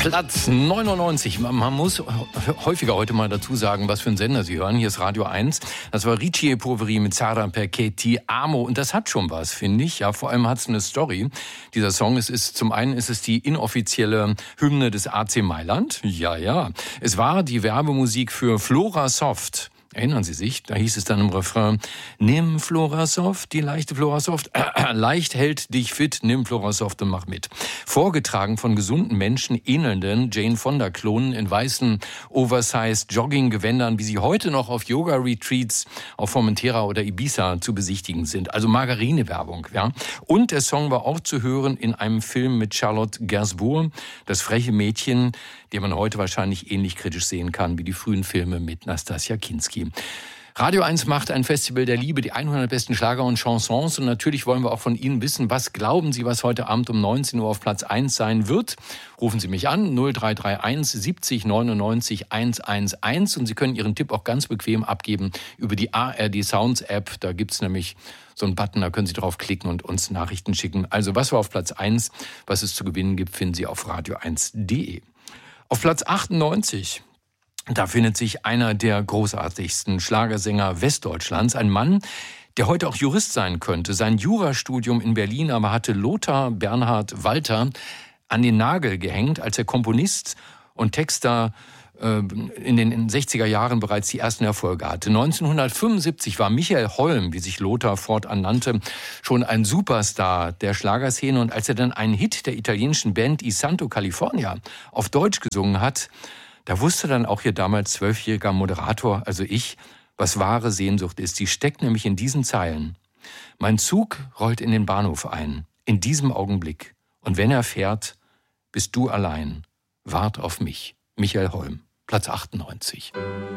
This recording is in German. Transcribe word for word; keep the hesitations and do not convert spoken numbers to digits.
Platz neunundneunzig. Man, man muss häufiger heute mal dazu sagen, was für ein Sender Sie hören. Hier ist Radio eins. Das war Ricci e Poveri mit Sara perché ti amo. Und das hat schon was, finde ich. Ja, vor allem hat es eine Story. Dieser Song, es ist, zum einen ist es die inoffizielle Hymne des A C Mailand. Ja, ja. Es war die Werbemusik für Flora Soft. Erinnern Sie sich? Da hieß es dann im Refrain, nimm Florasoft, die leichte Florasoft, äh, leicht hält dich fit, nimm Florasoft und mach mit. Vorgetragen von gesunden Menschen, ähnelnden Jane Fonda-Klonen in weißen, oversized Jogging-Gewändern, wie sie heute noch auf Yoga-Retreats auf Formentera oder Ibiza zu besichtigen sind. Also Margarine-Werbung, ja. Und der Song war auch zu hören in einem Film mit Charlotte Gainsbourg, das freche Mädchen, den man heute wahrscheinlich ähnlich kritisch sehen kann wie die frühen Filme mit Nastassja Kinski. Radio eins macht ein Festival der Liebe, die hundert besten Schlager und Chansons. Und natürlich wollen wir auch von Ihnen wissen, was glauben Sie, was heute Abend um neunzehn Uhr auf Platz eins sein wird? Rufen Sie mich an, null drei drei eins siebzig neunundneunzig hundertzehn. Und Sie können Ihren Tipp auch ganz bequem abgeben über die A R D Sounds App. Da gibt's nämlich so einen Button, da können Sie draufklicken und uns Nachrichten schicken. Also was war auf Platz eins, was es zu gewinnen gibt, finden Sie auf radio eins punkt de. Auf Platz achtundneunzig, da findet sich einer der großartigsten Schlagersänger Westdeutschlands, ein Mann, der heute auch Jurist sein könnte. Sein Jurastudium in Berlin aber hatte Lothar Bernhard Walter an den Nagel gehängt, als er Komponist und Texter in den sechziger Jahren bereits die ersten Erfolge hatte. neunzehnhundertfünfundsiebzig war Michael Holm, wie sich Lothar fortan nannte, schon ein Superstar der Schlagerszene. Und als er dann einen Hit der italienischen Band I Santo California auf Deutsch gesungen hat, da wusste dann auch ihr damals zwölfjähriger Moderator, also ich, was wahre Sehnsucht ist. Die steckt nämlich in diesen Zeilen. Mein Zug rollt in den Bahnhof ein, in diesem Augenblick. Und wenn er fährt, bist du allein. Wart auf mich. Michael Holm. Platz achtundneunzig.